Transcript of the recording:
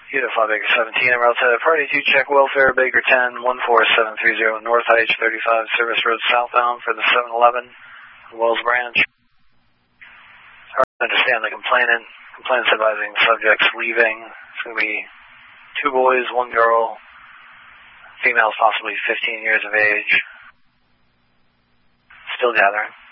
Unified Baker 17, I'm outside the party to check welfare, Baker 10, 14730 North IH-35 Service Road southbound for the 7-Eleven, Wells Branch. I understand the complainant's advising subjects leaving. It's going to be 2 boys, 1 girl, females possibly 15 years of age. Still gathering.